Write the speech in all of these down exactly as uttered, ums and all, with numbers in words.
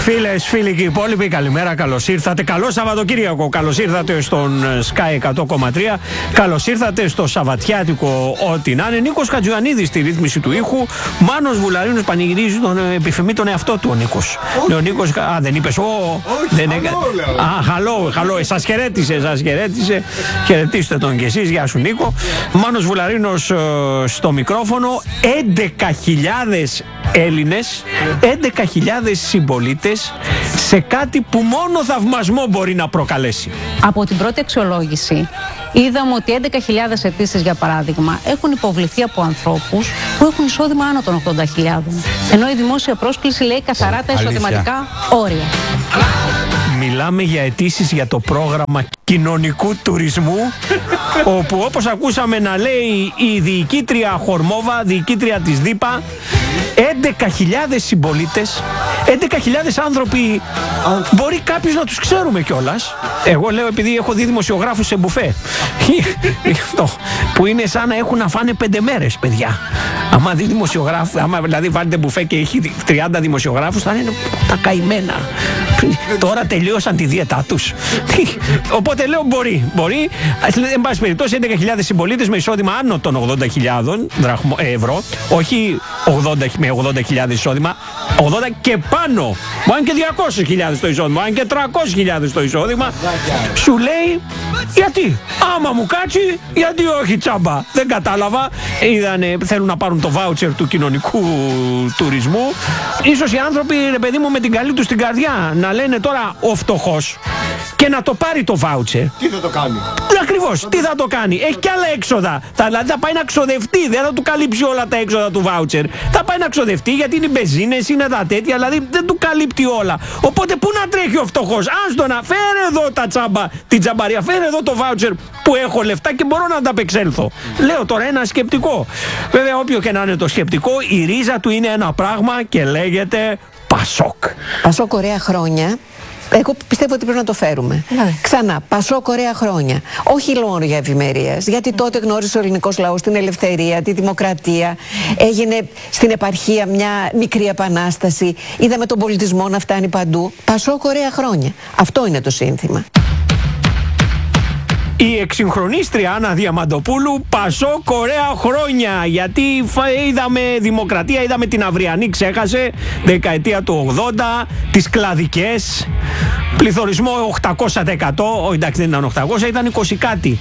Φίλες, φίλοι και υπόλοιποι, καλημέρα, καλώς ήρθατε. Καλό Σαββατοκύριακο, καλώς ήρθατε στον Sky εκατό κόμμα τρία. Καλώς ήρθατε στο Σαββατιάτικο ό,τι να είναι. Νίκος Χατζιωαννίδης στη ρύθμιση του ήχου. Μάνος Βουλαρίνος πανηγυρίζει τον, επιφημεί τον εαυτό του ο Νίκος. Ο Νίκος, α, δεν είπες, ο, δεν έκανε. Α, χαλό, χαλό, σας χαιρέτησε, σας χαιρέτησε. Χαιρετίστε τον κι εσείς, γεια σου Νίκο. Μάνος Βουλαρίνος στο μικρόφωνο. έντεκα χιλιάδες Έλληνες, έντεκα χιλιάδες συμπολίτες σε κάτι που μόνο θαυμασμό μπορεί να προκαλέσει. Από την πρώτη αξιολόγηση είδαμε ότι έντεκα χιλιάδες αιτήσεις, για παράδειγμα, έχουν υποβληθεί από ανθρώπους που έχουν εισόδημα άνω των ογδόντα χιλιάδων. Ενώ η δημόσια πρόσκληση λέει καθαρά τα εισοδηματικά όρια. Μιλάμε για αιτήσεις για το πρόγραμμα κοινωνικού τουρισμού, όπου όπως ακούσαμε να λέει η διοικήτρια Χορμόβα, διοικήτρια της ΔΥΠΑ, έντεκα χιλιάδες συμπολίτες, έντεκα χιλιάδες άνθρωποι, μπορεί κάποιος να τους ξέρουμε κιόλας. Εγώ λέω επειδή έχω δει δημοσιογράφους σε μπουφέ, που είναι σαν να έχουν να φάνε πέντε μέρες, παιδιά. Άμα δεις δημοσιογράφους, άμα δηλαδή βάλετε μπουφέ και έχει τριάντα δημοσιογράφους, θα είναι τα καημένα. Τώρα τελείωσαν τη δίαιτά τους. Οπότε λέω μπορεί, μπορεί. Εν πάση περιπτώσει, έντεκα χιλιάδες συμπολίτες με εισόδημα άνω των ογδόντα χιλιάδων ευρώ, όχι ογδόντα με ογδόντα χιλιάδες εισόδημα, ογδόντα και πάνω. Μου αν και διακόσιες χιλιάδες το εισόδημα, αν και τριακόσιες χιλιάδες το εισόδημα, σου λέει γιατί. Άμα μου κάτσει, γιατί όχι τσάμπα. Δεν κατάλαβα. Είδανε, θέλουν να πάρουν το βάουτσερ του κοινωνικού τουρισμού. Ίσως οι άνθρωποι, ρε παιδί μου, με την καλή τους την καρδιά να λένε τώρα ο φτωχός και να το πάρει το βάουτσερ. Τι θα το κάνει. Ακριβώς, τι θα το κάνει. Έχει και άλλα έξοδα. Θα, δηλαδή θα πάει να ξοδευτεί. Δεν θα του καλύψει όλα τα έξοδα του βάουτσερ. Θα πάει να ξοδευτεί γιατί είναι μπεζίνες, είναι τα τέτοια. Δηλαδή δεν του καλύπτει όλα. Οπότε πού να τρέχει ο φτωχός. Άστο να φέρε εδώ τα τσάμπα, την τσαμπαρία. Φέρε εδώ το βάουτσερ που έχω λεφτά και μπορώ να ανταπεξέλθω. Λέω τώρα ένα σκεπτικό. Βέβαια, όποιο και να είναι το σκεπτικό, η ρίζα του είναι ένα πράγμα και λέγεται Πασόκ. Πασόκ ωραία χρόνια. Εγώ πιστεύω ότι πρέπει να το φέρουμε. Ναι. Ξανά, Πασόκ ωραία χρόνια. Όχι λόγω για ευημερίας. Γιατί τότε γνώρισε ο ελληνικός λαός την ελευθερία, τη δημοκρατία. Έγινε στην επαρχία μια μικρή επανάσταση. Είδαμε τον πολιτισμό να φτάνει παντού. Πασόκ ωραία χρόνια. Αυτό είναι το σύνθημα. Η εξυγχρονίστρια Άννα Διαμαντοπούλου, Πασόκ ωραία χρόνια. Γιατί είδαμε δημοκρατία, είδαμε την αυριανή, ξέχασε, δεκαετία του ογδόντα, τις κλαδικές, πληθωρισμό οκτακόσια τοις εκατό, όχι εντάξει δεν ήταν οκτακόσια, ήταν είκοσι κάτι.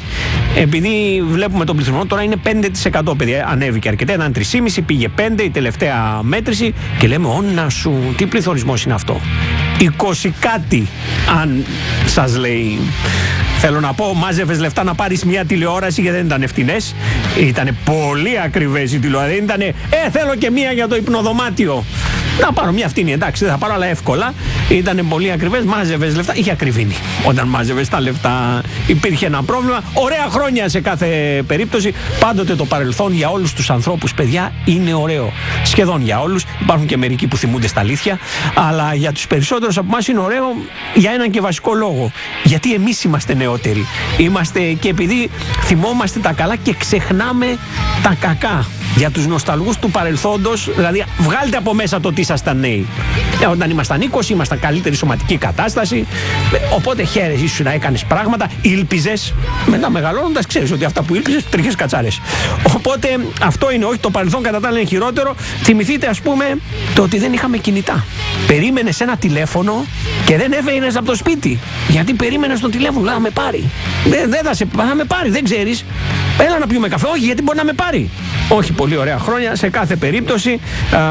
Επειδή βλέπουμε τον πληθωρισμό τώρα είναι πέντε τοις εκατό, παιδιά, ανέβηκε αρκετά, ήταν τρία κόμμα πέντε, πήγε πέντε η τελευταία μέτρηση και λέμε όνα σου, τι πληθωρισμός είναι αυτό. είκοσι κάτι, αν σας λέει. Θέλω να πω, μάζευες λεφτά να πάρεις μια τηλεόραση και δεν ήταν ευθυνές. Ήτανε πολύ ακριβές οι τηλεόραση. Δεν ήτανε, ε, θέλω και μια για το υπνοδωμάτιο. Να πάρω μια φτηνή, εντάξει, δεν θα πάρω, αλλά εύκολα. Ήτανε πολύ ακριβές, μάζευες λεφτά. Είχε ακριβήνει. Όταν μάζευες τα λεφτά, υπήρχε ένα πρόβλημα. Ωραία χρόνια σε κάθε περίπτωση. Πάντοτε το παρελθόν για όλους τους ανθρώπους, παιδιά, είναι ωραίο. Σχεδόν για όλους. Υπάρχουν και μερικοί που θυμούνται στα αλήθεια. Αλλά για τους περισσότερους από εμάς είναι ωραίο για έναν και βασικό λόγο. Γιατί εμείς είμαστε νεότεροι. Είμαστε και επειδή θυμόμαστε τα καλά και ξεχνάμε τα κακά. Για τους νοσταλγούς του παρελθόντος, δηλαδή βγάλτε από μέσα το τι ήσασταν νέοι. Ε, όταν ήμασταν είκοσι, ήμασταν καλύτερη σωματική κατάσταση. Οπότε χαίρεσαι, ίσως να έκανες πράγματα, ήλπιζες. Μετά μεγαλώνοντας, ξέρεις ότι αυτά που ήλπιζες, τριχές κατσάρες. Οπότε αυτό είναι, όχι το παρελθόν κατά τα άλλα είναι χειρότερο. Θυμηθείτε, ας πούμε, το ότι δεν είχαμε κινητά. Περίμενες ένα τηλέφωνο και δεν έφευγες από το σπίτι. Γιατί περίμενες το τηλέφωνο, λέει, να με πάρει. Δεν, δεν θα σε θα με πάρει, δεν ξέρεις. Έλα να πιούμε καφέ. Όχι, γιατί μπορεί να με πάρει. Όχι, πολύ ωραία χρόνια σε κάθε περίπτωση. Α,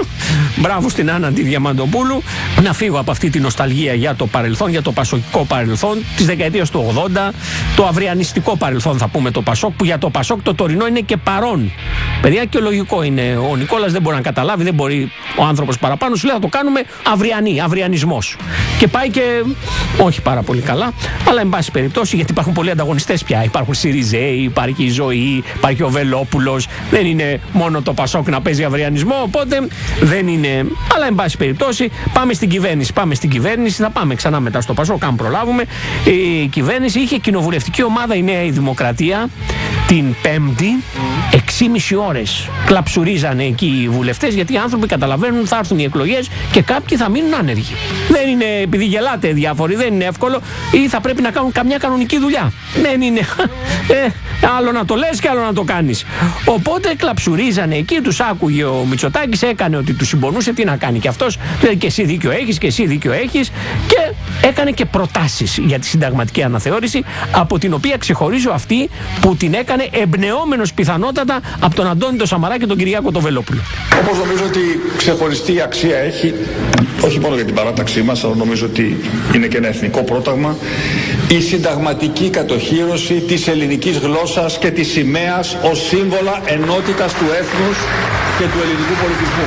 μπράβο στην Άννα τη Διαμαντοπούλου. Να φύγω από αυτή τη νοσταλγία για το παρελθόν, για το πασοκικό παρελθόν της δεκαετίας του ογδόντα, το αυριανιστικό παρελθόν θα πούμε το Πασόκ, που για το Πασόκ το τωρινό είναι και παρόν. Παιδιά, και λογικό είναι. Ο Νικόλας δεν μπορεί να καταλάβει, δεν μπορεί ο άνθρωπος παραπάνω. Σου λέει θα το κάνουμε αυριανή, αυριανισμός. Και πάει και όχι πάρα πολύ καλά, αλλά εν πάση περιπτώσει, γιατί υπάρχουν πολλοί ανταγωνιστές πια. Υπάρχουν Σιριζέοι, υπάρχει η Ζωή, υπάρχει ο Βελόπουλος. Δεν είναι μόνο το Πασόκ να παίζει αυριανισμό, οπότε δεν είναι. Αλλά εν πάση περιπτώσει, πάμε στην κυβέρνηση. Πάμε στην κυβέρνηση, θα πάμε ξανά μετά στο Πασόκ, αν προλάβουμε. Η κυβέρνηση είχε κοινοβουλευτική ομάδα, η Νέα η Δημοκρατία, την Πέμπτη, έξι και μισή ώρες κλαψουρίζανε εκεί οι βουλευτές, γιατί οι άνθρωποι καταλαβαίνουν θα έρθουν οι εκλογές και κάποιοι θα μείνουν άνεργοι. Δεν είναι επειδή γελάτε διάφοροι, δεν είναι εύκολο, ή θα πρέπει να κάνουν καμιά κανονική δουλειά. Δεν είναι. Ε, άλλο να το λες και άλλο να το κάνεις. Οπότε κλαψουρίζανε εκεί, τους άκουγε ο Μητσοτάκης, έκανε ότι τους συμπονούσε, τι να κάνει και αυτός. Λέει και εσύ δίκιο έχεις και εσύ δίκιο έχεις, και έκανε και προτάσεις για τη συνταγματική αναθεώρηση, από την οποία ξεχωρίζω αυτή που την έκανε εμπνεόμενος πιθανότατα από τον Αντώνη τον Σαμαρά και τον Κυριάκο τον Βελόπουλο. Όπως νομίζω ότι ξεχωριστή αξία έχει, όχι μόνο για την παράταξή μας, αλλά νομίζω ότι είναι και ένα εθνικό πρόταγμα, η συνταγματική κατοχύρωση της ελληνικής γλώσσας και της σημαίας ως σύμβολα ενότητας του έθνους και του ελληνικού πολιτισμού.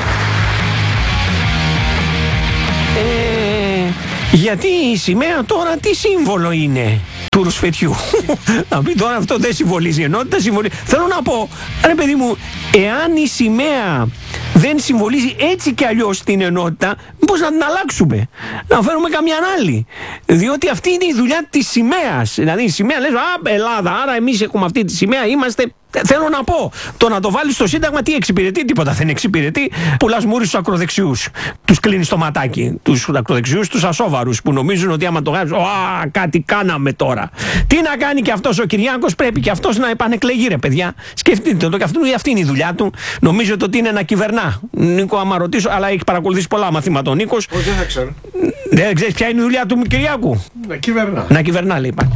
Ε, γιατί η σημαία τώρα τι σύμβολο είναι? Του ρουσφετιού. Να πει τώρα αυτό δεν συμβολίζει ενότητα, συμβολίζει. Θέλω να πω, ρε παιδί μου, εάν η σημαία δεν συμβολίζει έτσι και αλλιώς την ενότητα, μήπως να την αλλάξουμε, να φέρουμε καμιά άλλη. Διότι αυτή είναι η δουλειά της σημαίας. Δηλαδή η σημαία λες, α, Ελλάδα, άρα εμείς έχουμε αυτή τη σημαία, είμαστε. Θέλω να πω, το να το βάλεις στο Σύνταγμα τι εξυπηρετεί? Τίποτα δεν εξυπηρετεί. Πουλάς μούρι στους ακροδεξιούς. Τους κλείνεις το ματάκι. Τους ακροδεξιούς, τους ασόβαρους που νομίζουν ότι άμα το κάνεις, α, κάτι κάναμε τώρα. Τι να κάνει και αυτός ο Κυριάκος? Πρέπει και αυτός να επανεκλεγεί, ρε παιδιά. Σκεφτείτε το, και αυτή είναι η δουλειά του. Νομίζω ότι είναι να κυβερνά. Νίκο, άμα ρωτήσω, αλλά έχει παρακολουθήσει πολλά μαθήματα ο Νίκος. Όχι, δεν ξέρω. Δεν ξέρεις ποια είναι η δουλειά του Κυριάκου? Να κυβερνά. Να κυβερνά, λέει πάλι.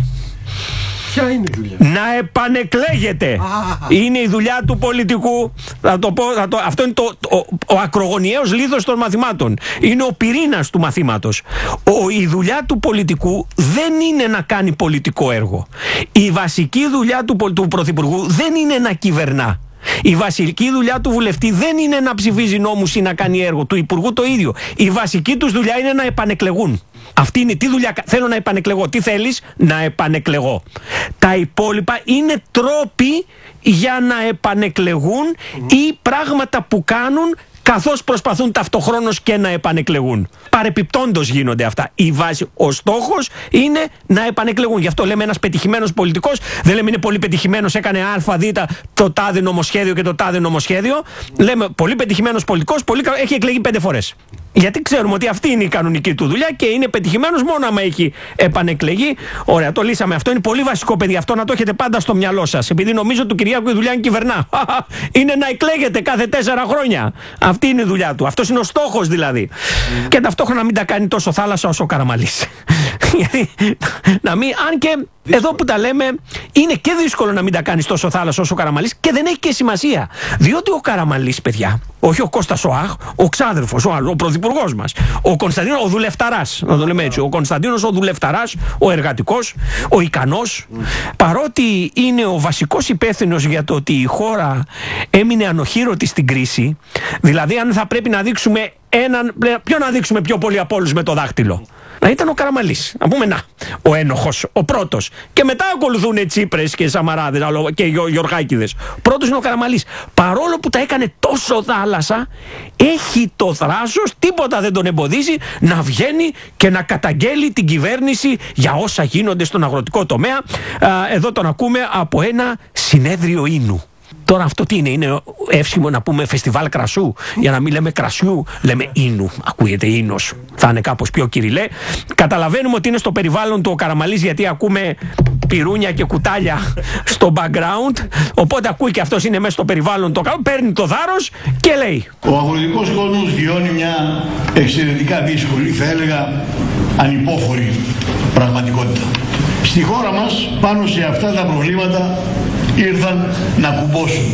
Ποια είναι η δουλειά? Να επανεκλέγεται. Ah. Είναι η δουλειά του πολιτικού. Θα το πω, θα το, αυτό είναι το, το, ο, ο ακρογωνιαίος λίθος των μαθημάτων. Είναι ο πυρήνας του μαθήματος. Ο, η δουλειά του πολιτικού δεν είναι να κάνει πολιτικό έργο. Η βασική δουλειά του, του πρωθυπουργού δεν είναι να κυβερνά. Η βασική δουλειά του βουλευτή δεν είναι να ψηφίζει νόμους ή να κάνει έργο. Του υπουργού το ίδιο. Η βασική τους δουλειά είναι να επανεκλεγούν. Αυτή είναι τι δουλειά. Θέλω να επανεκλεγώ. Τι θέλεις? Να επανεκλεγώ. Τα υπόλοιπα είναι τρόποι για να επανεκλεγούν ή πράγματα που κάνουν καθώς προσπαθούν ταυτοχρόνως και να επανεκλεγούν. Παρεπιπτόντως γίνονται αυτά. Η βάση, ο στόχος είναι να επανεκλεγούν. Γι' αυτό λέμε ένας πετυχημένος πολιτικός, δεν λέμε είναι πολύ πετυχημένος, έκανε α, β, το τάδε νομοσχέδιο και το τάδε νομοσχέδιο. Λέμε πολύ πετυχημένος πολιτικός, πολύ, έχει εκλεγεί πέντε φορές. Γιατί ξέρουμε ότι αυτή είναι η κανονική του δουλειά και είναι πετυχημένος μόνο άμα έχει επανεκλεγεί. Ωραία, το λύσαμε. Αυτό είναι πολύ βασικό, παιδί. Αυτό να το έχετε πάντα στο μυαλό σας. Επειδή νομίζω του Κυριάκου η δουλειά είναι κυβερνά. Είναι να εκλέγεται κάθε τέσσερα χρόνια. Αυτή είναι η δουλειά του. Αυτός είναι ο στόχος δηλαδή. Mm. Και ταυτόχρονα μην τα κάνει τόσο θάλασσα όσο ο Καραμανλής. Γιατί να μην, αν και δύσκολο. Εδώ που τα λέμε, είναι και δύσκολο να μην τα κάνει τόσο θάλασσα όσο ο Καραμανλής και δεν έχει και σημασία. Διότι ο Καραμανλής, παιδιά, όχι ο Κώστας ο Αχ, ο ξάδερφος, ο, ο πρωθυπουργός μας, ο Κωνσταντίνος ο δουλευταράς, να το λέμε έτσι, ο Κωνσταντίνος ο δουλευταράς, ο εργατικός, ο ικανός, mm. παρότι είναι ο βασικός υπεύθυνος για το ότι η χώρα έμεινε ανοχήρωτη στην κρίση, δηλαδή αν θα πρέπει να δείξουμε έναν, ποιο να δείξουμε πιο πολύ από όλους με το δάχτυλο. Να ήταν ο Καραμανλής. Να πούμε να, ο ένοχος, ο πρώτος. Και μετά ακολουθούν Τσίπρες και Σαμαράδες και Γιωργάκηδες. Πρώτος είναι ο Καραμανλής. Παρόλο που τα έκανε τόσο θάλασσα, έχει το θράσος, τίποτα δεν τον εμποδίζει να βγαίνει και να καταγγέλει την κυβέρνηση για όσα γίνονται στον αγροτικό τομέα. Εδώ τον ακούμε από ένα συνέδριο ίνου. Τώρα αυτό τι είναι, είναι εύσχυμο να πούμε φεστιβάλ κρασού, για να μην λέμε κρασιού, λέμε ίνου, ακούγεται ίνος, θα είναι κάπως πιο κυριλέ. Καταλαβαίνουμε ότι είναι στο περιβάλλον του ο Καραμανλής, γιατί ακούμε πυρούνια και κουτάλια στο background, οπότε ακούει και αυτός είναι μέσα στο περιβάλλον, το παίρνει το δάρος και λέει: ο αγροτικός κόσμος βιώνει μια εξαιρετικά δύσκολη, θα έλεγα ανυπόφορη πραγματικότητα. Στη χώρα μας πάνω σε αυτά τα προβλήματα ήρθαν να κουμπώσουν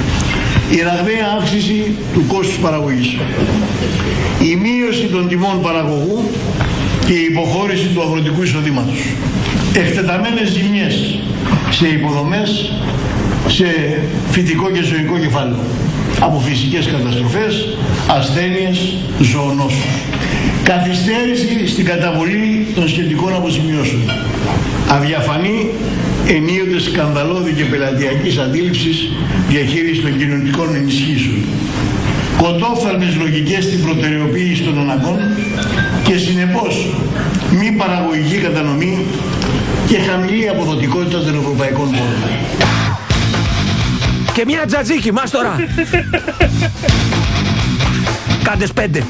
η ραγδαία αύξηση του κόστους παραγωγής, η μείωση των τιμών παραγωγού και η υποχώρηση του αγροτικού εισοδήματος, εκτεταμένες ζημιές σε υποδομές, σε φυτικό και ζωικό κεφάλαιο από φυσικές καταστροφές, ασθένειες, ζωονόσους, καθυστέρηση στην καταβολή των σχετικών αποζημιώσεων, αδιαφανή, ενίοτε σκανδαλώδη και πελατειακής αντίληψης διαχείριση των κοινωνικών ενισχύσεων, κοντόφθαλμες λογικές στην προτεραιοποίηση των αναγκών και συνεπώς μη παραγωγική κατανομή και χαμηλή αποδοτικότητα των ευρωπαϊκών πόρων. Και μια τζατζίκι, μας τώρα. Κάντες πέντε.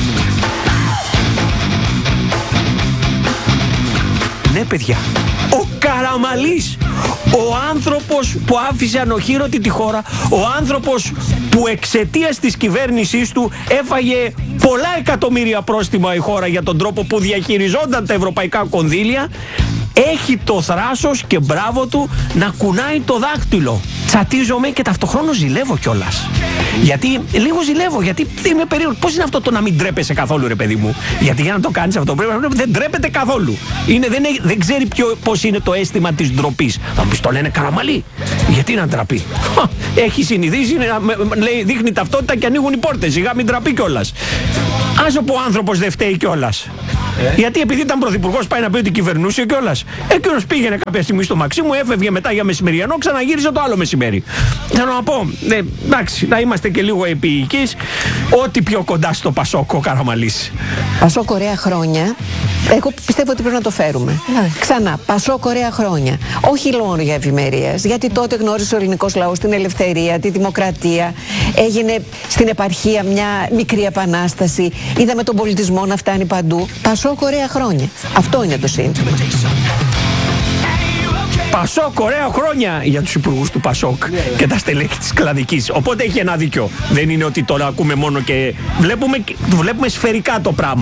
Ναι, παιδιά. Ο Καραμαλής, ο άνθρωπος που άφησε ανοχήρωτη τη χώρα, ο άνθρωπος που εξαιτίας της κυβέρνησής του έφαγε πολλά εκατομμύρια πρόστιμα η χώρα για τον τρόπο που διαχειριζόταν τα ευρωπαϊκά κονδύλια, έχει το θράσος και μπράβο του να κουνάει το δάχτυλο. Τσατίζομαι και ταυτοχρόνως ζηλεύω κιόλας. Γιατί, λίγο ζηλεύω, γιατί είμαι περίεργο. Πώς είναι αυτό το να μην τρέπεσαι καθόλου, ρε παιδί μου? Γιατί για να το κάνεις αυτό πρέπει να δεν τρέπεται καθόλου. Είναι, δεν, δεν ξέρει ποιο, πώς είναι το αίσθημα της ντροπής. Θα μου πεις, το λένε Καραμαλή. Γιατί να ντραπεί? Έχει συνηθίσει να λέει, δείχνει ταυτότητα και ανοίγουν οι πόρτες. Σιγά μην ντραπεί κιόλας. Άσο που ο άνθρωπος δεν φταίει κιόλας. Ε? Γιατί επειδή ήταν πρωθυπουργός πάει να πει ότι κυβερνούσε κιόλας. Εκείνος πήγαινε κάποια στιγμή στο Μαξίμου, έφευγε μετά για μεσημεριανό, ξαναγύρισε το άλλο μεσημέρι. Θέλω να πω, ε, εντάξει, να είμαστε και λίγο επίοικείς, ό,τι πιο κοντά στο Πασόκ ο Καραμαλής. Πασόκ ωραία χρόνια. Εγώ πιστεύω ότι πρέπει να το φέρουμε. Ναι. Ξανά, Πασόκ ωραία χρόνια. Όχι λόγια ευημερίας, γιατί τότε γνώρισε ο ελληνικός λαός την ελευθερία, τη δημοκρατία. Έγινε στην επαρχία μια μικρή επανάσταση. Είδαμε τον πολιτισμό να φτάνει παντού. Πασόκ ωραία χρόνια. Αυτό είναι το σύνθημα. Πασόκ, ωραία χρόνια για τους υπουργούς του Πασόκ και τα στελέχη της κλαδικής. Οπότε έχει ένα δίκιο. Δεν είναι ότι τώρα ακούμε μόνο και βλέπουμε, βλέπουμε σφαιρικά το πράγμα.